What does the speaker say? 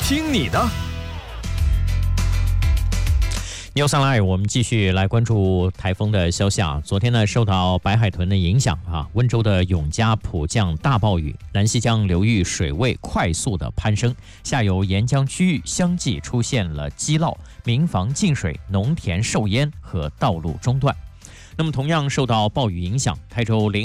听你的。 News Online， 我们继续来关注台风的消息啊。昨天呢，受到白海豚的影响啊，温州的永嘉普降大暴雨，南溪江流域水位快速的攀升，下游沿江区域相继出现了积涝、民房进水、农田受淹和道路中断。那么，同样受到暴雨影响，台州临